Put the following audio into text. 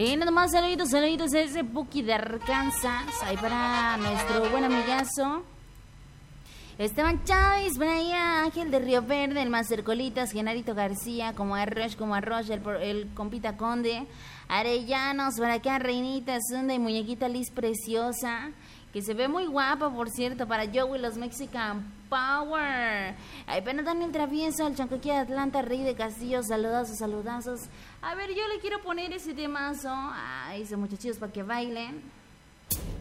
Y nada más saluditos ese Buki de Arkansas. Ahí para nuestro buen amigazo Esteban Chávez, Brian Ángel de Río Verde, el Master Colitas, Genarito García, como Arroz, el compita Conde, Arellanos, para acá Reinita Zunda y muñequita Liz Preciosa, que se ve muy guapa, por cierto, para Joey los Mexican Power. Ahí para Daniel Travieso, el Chancoqui de Atlanta, Rey de Castillo, saludazos. A ver, yo le quiero poner ese temazo a esos muchachitos para que bailen.